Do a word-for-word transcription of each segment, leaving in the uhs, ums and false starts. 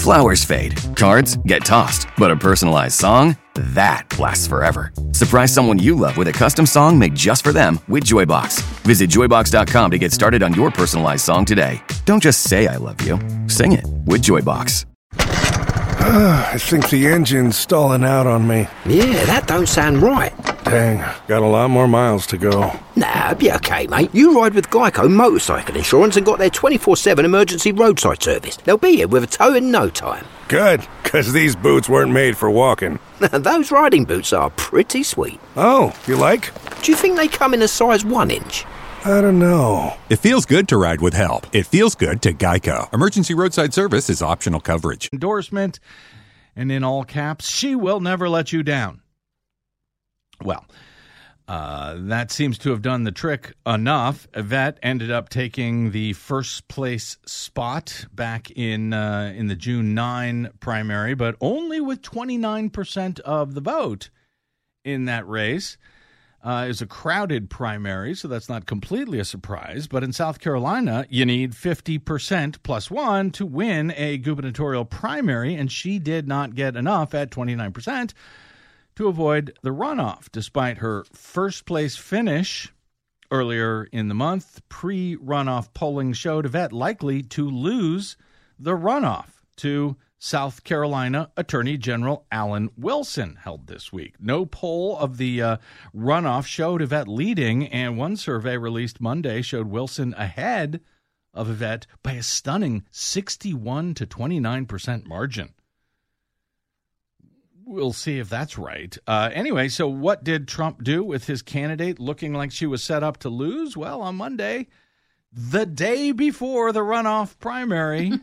Flowers fade, cards get tossed, but a personalized song? That lasts forever. Surprise someone you love with a custom song made just for them with Joybox. Visit joybox dot com to get started on your personalized song today. Don't just say I love you. Sing it with Joybox. I think the engine's stalling out on me. Yeah, that don't sound right. Dang, got a lot more miles to go. Nah, be okay, mate. You ride with Geico Motorcycle Insurance and got their twenty-four seven emergency roadside service. They'll be here with a tow in no time. Good, because these boots weren't made for walking. Those riding boots are pretty sweet. Oh, you like? Do you think they come in a size one inch? I don't know. It feels good to ride with help. It feels good to Geico. Emergency roadside service is optional coverage. Endorsement, and in all caps, she will never let you down. Well, uh, that seems to have done the trick enough. Yvette ended up taking the first place spot back in uh, in the June ninth primary, but only with twenty-nine percent of the vote in that race. Uh, is a crowded primary, so that's not completely a surprise. But in South Carolina, you need fifty percent plus one to win a gubernatorial primary, and she did not get enough at twenty-nine percent to avoid the runoff. Despite her first-place finish earlier in the month, pre-runoff polling showed Yvette likely to lose the runoff to South Carolina Attorney General Alan Wilson, held this week. No poll of the uh, runoff showed Yvette leading, and one survey released Monday showed Wilson ahead of Yvette by a stunning sixty-one to twenty-nine percent margin. We'll see if that's right. Uh, anyway, so what did Trump do with his candidate looking like she was set up to lose? Well, on Monday, the day before the runoff primary,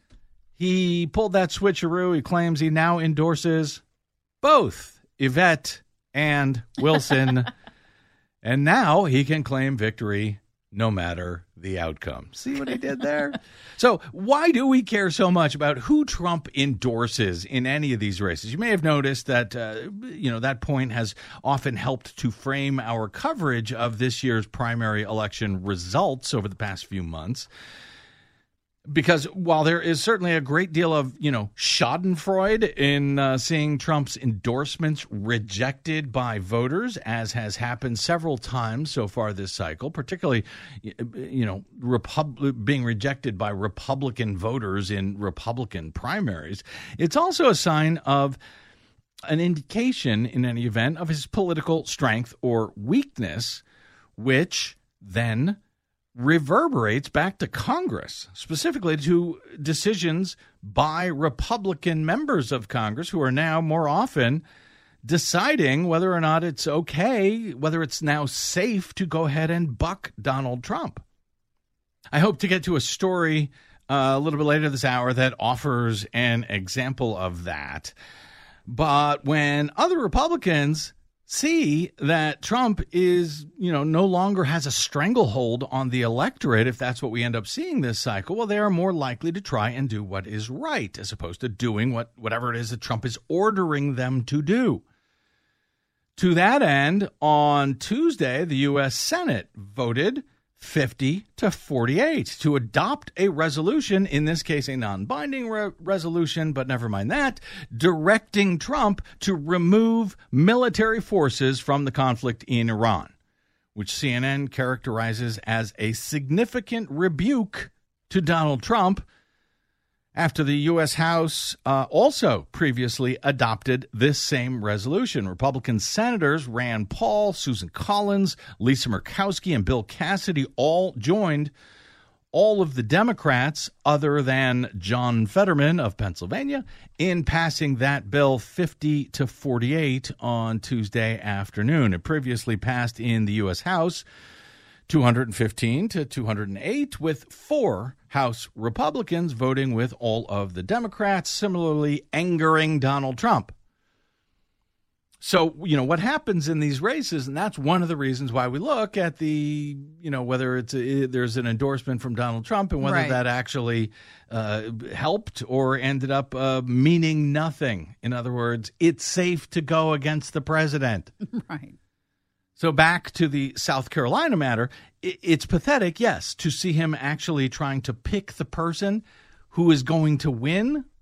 he pulled that switcheroo. He claims he now endorses both Yvette and Wilson. And now he can claim victory no matter the outcome. See what he did there? So why do we care so much about who Trump endorses in any of these races? You may have noticed that, uh, you know, that point has often helped to frame our coverage of this year's primary election results over the past few months. Because while there is certainly a great deal of, you know, schadenfreude in uh, seeing Trump's endorsements rejected by voters, as has happened several times so far this cycle, particularly, you know, Repub- being rejected by Republican voters in Republican primaries, it's also a sign of an indication, in any event, of his political strength or weakness, which then reverberates back to Congress, specifically to decisions by Republican members of Congress who are now more often deciding whether or not it's okay, whether it's now safe to go ahead and buck Donald Trump. I hope to get to a story uh, a little bit later this hour that offers an example of that. But when other Republicans see that Trump is, you know, no longer has a stranglehold on the electorate, if that's what we end up seeing this cycle, well, they are more likely to try and do what is right as opposed to doing what whatever it is that Trump is ordering them to do. To that end, on Tuesday, the U S Senate voted fifty to forty-eight to adopt a resolution, in this case a non-binding re- resolution, but never mind that, directing Trump to remove military forces from the conflict in Iran, which C N N characterizes as a significant rebuke to Donald Trump after the U S House uh, also previously adopted this same resolution. Republican Senators Rand Paul, Susan Collins, Lisa Murkowski, and Bill Cassidy all joined all of the Democrats, other than John Fetterman of Pennsylvania, in passing that bill fifty to forty-eight on Tuesday afternoon. It previously passed in the U S House two hundred fifteen to two hundred eight, with four House Republicans voting with all of the Democrats, similarly angering Donald Trump. So, you know, what happens in these races, and that's one of the reasons why we look at the, you know, whether it's a, there's an endorsement from Donald Trump and whether right. that actually uh, helped or ended up uh, meaning nothing. In other words, it's safe to go against the president. Right. So back to the South Carolina matter, it's pathetic, yes, to see him actually trying to pick the person who is going to win